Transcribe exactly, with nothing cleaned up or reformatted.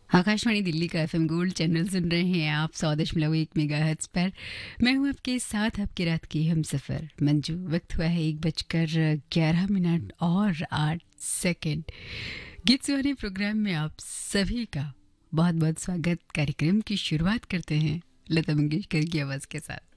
आकाशवाणी दिल्ली का FM gold channel सुन रहे हैं आप सौ दशमलव एक मेगाहर्ट्ज पर। मैं हूं आपके साथ आपकी रात की हम सफ़र मंजू। वक्त हुआ है एक बजकर ग्यारह मिनट और आठ सेकंड। गीत सुहाने प्रोग्राम में आप सभी का बहुत बहुत स्वागत। कार्यक्रम की शुरुआत करते हैं लता मंगेशकर की आवाज़ के साथ।